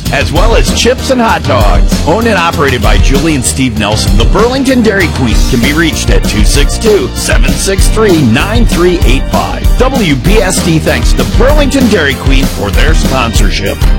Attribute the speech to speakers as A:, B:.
A: as well as chips and hot dogs. Owned and operated by Julie and Steve Nelson, the Burlington Dairy Queen can be reached at 262-763-9385. WBSD thanks the Burlington Dairy Queen for their sponsorship.